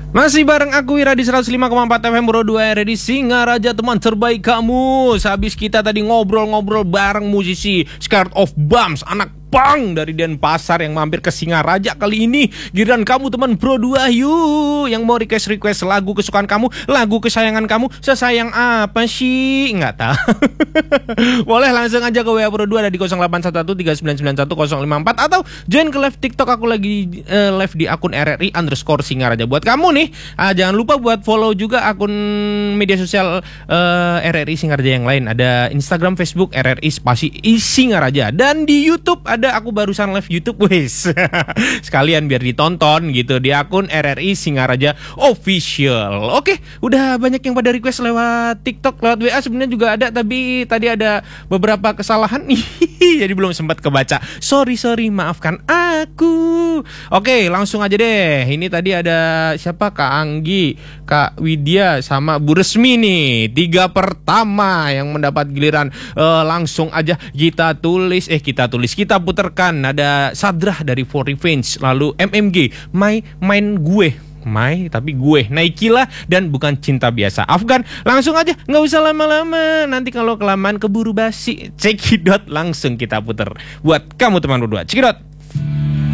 Masih bareng aku Wira di 105,4 FM Bro 2 di Singaraja, teman terbaik kamu. Sehabis kita tadi ngobrol-ngobrol bareng musisi Scared of Bombs, anak pang dari Denpasar yang mampir ke Singaraja. Kali ini giliran kamu teman Bro 2 yuk, yang mau request lagu kesukaan kamu, lagu kesayangan kamu. Sesayang apa sih? Nggak tahu. Boleh langsung aja ke WA Bro 2 ada di 0811399154 atau join ke live TikTok aku lagi live di akun RRI_Singaraja. Buat kamu nih, jangan lupa buat follow juga akun media sosial RRI Singaraja yang lain. Ada Instagram, Facebook RRI Singaraja, dan di YouTube ada, aku barusan live YouTube wes. Sekalian biar ditonton gitu di akun RRI Singaraja Official. Oke, udah banyak yang pada request lewat TikTok, lewat WA sebenarnya juga ada, tapi tadi ada beberapa kesalahan nih. Jadi belum sempat kebaca. Sorry, maafkan aku. Oke, langsung aja deh. Ini tadi ada siapa? Kak Anggi, Kak Widya, sama Bu Resmi nih. 3 pertama yang mendapat giliran. Langsung aja kita puterkan. Ada Sadrah dari For Revenge, lalu MMG main gue tapi gue Naikila dan Bukan Cinta Biasa. Afgan, langsung aja, nggak usah lama-lama, nanti kalau kelamaan keburu basi. Cekidot, langsung kita puter buat kamu teman berdua. Cekidot.